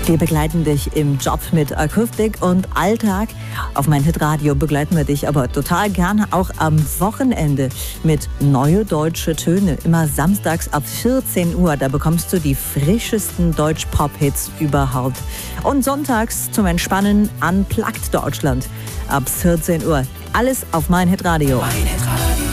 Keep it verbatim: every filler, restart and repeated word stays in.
Wir begleiten dich im Job mit Akustik und Alltag. Auf mein Hitradio begleiten wir dich aber total gerne auch am Wochenende mit Neue Deutsche Töne. Immer samstags ab vierzehn Uhr, da bekommst du die frischesten Deutsch-Pop-Hits überhaupt. Und sonntags zum Entspannen Unplugged Deutschland ab vierzehn Uhr. Alles auf mein Hitradio. Mein